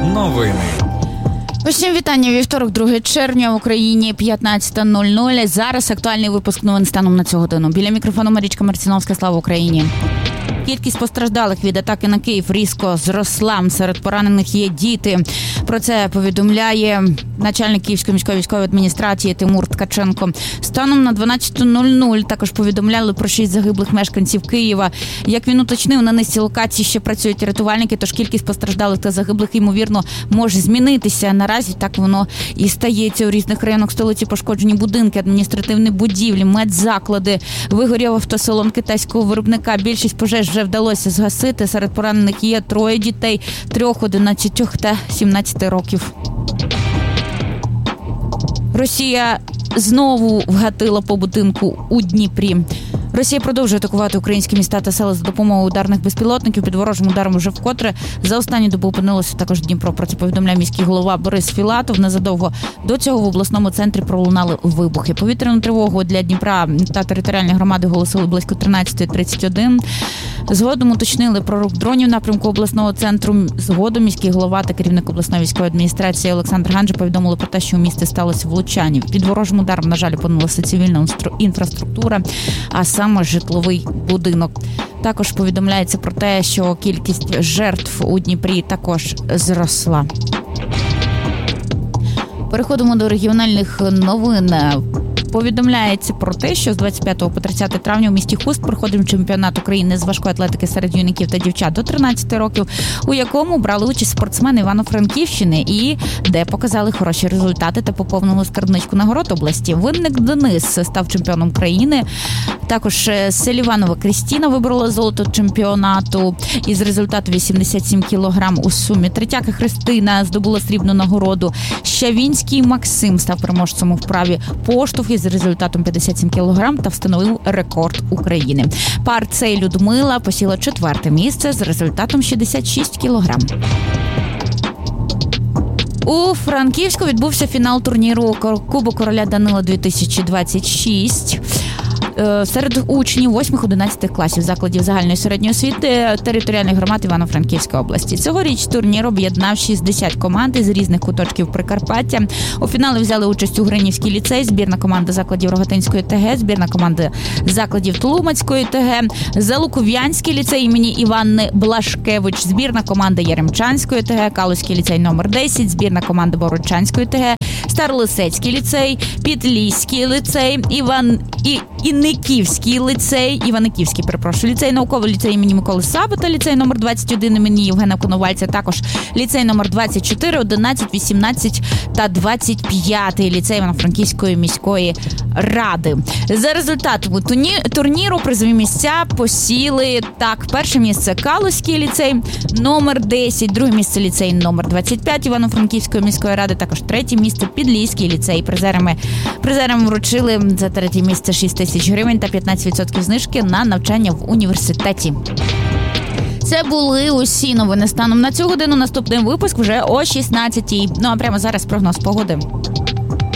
Новини. Усім вітання. Вівторок, 2 червня, в Україні 15:00. Зараз актуальний випуск новин станом на цю годину. Біля мікрофону Марічка Марціновська. Слава Україні. Кількість постраждалих від атаки на Київ різко зросла. Серед поранених є діти. Про це повідомляє начальник Київської міської військової адміністрації Тимур Ткаченко. Станом на 12:00 також повідомляли про 6 загиблих мешканців Києва. Як він уточнив, на низці локацій ще працюють рятувальники, тож кількість постраждалих та загиблих, ймовірно, може змінитися. Наразі так воно і стається. У різних районах столиці пошкоджені будинки, адміністративні будівлі, медзаклади. Вигорів автосалон китайського виробника. Більшість пожеж вже вдалося згасити. Серед поранених є 3 дітей, 3, 11 та 17 років. Росія знову вгатила по будинку у Дніпрі. Росія продовжує атакувати українські міста та села за допомогою ударних безпілотників. Під ворожим ударом вже вкотре за останню добу опинилося також Дніпро. Про це повідомляє міський голова Борис Філатов. Незадовго до цього в обласному центрі пролунали вибухи. Повітряну тривогу для Дніпра та територіальної громади оголосили близько 13:31. Згодом уточнили про рух дронів в напрямку обласного центру. Згодом міський голова та керівник обласної військової адміністрації Олександр Ганджа повідомили про те, що у місті сталося влучання. Під ворожим ударом, на жаль, опинилася цивільна інфраструктура, а саме житловий будинок. Також повідомляється про те, що кількість жертв у Дніпрі також зросла. Переходимо до регіональних новин. Повідомляється про те, що з 25 по 30 травня у місті Хуст проходив чемпіонат України з важкої атлетики серед юнаків та дівчат до 13 років, у якому брали участь спортсмени Івано-Франківщини і де показали хороші результати та поповнили скарбничку нагород області. Винник Денис став чемпіоном країни. Також Селіванова Крістіна виборола золото чемпіонату із результату 87 кг у сумі. Третяка Христина здобула срібну нагороду. Щавінський Максим став переможцем у вправі поштовх із результатом 57 кг та встановив рекорд України. Парцей Людмила посіла 4-те місце з результатом 66 кг. У Франківську відбувся фінал турніру Кубок короля Данила 2026. Серед учнів 8-11 класів закладів загальної середньої освіти територіальних громад Івано-Франківської області. Цьогоріч турнір об'єднав 60 команд із різних куточків Прикарпаття. У фіналі взяли участь Угринівський ліцей, збірна команда закладів Рогатинської ТГ, збірна команда закладів Тлумацької ТГ, Залуков'янський ліцей імені Іванни Блашкевич, збірна команда Яремчанської ТГ, Калузький ліцей номер 10, збірна команда Борочанської ТГ, Старлисецький ліцей, Підліський ліцей, Іваниківський ліцей, науковий ліцей імені Миколи Сабота, ліцей номер 21 імені Євгена Коновальця, також ліцей номер 24, 11, 18 та 25 ліцей Івано-Франківської міської ради. За результатами турніру призові місця посіли так: перше місце Калузький ліцей номер 10, друге місце ліцей номер 25 Івано-Франківської міської ради, також третє місце Підліський ліцей. Призерам вручили за третє місце 6 тисяч гривень та 15% знижки на навчання в університеті. Це були усі новини станом на цю годину. Наступний випуск вже о 16:00. Ну а прямо зараз прогноз погоди.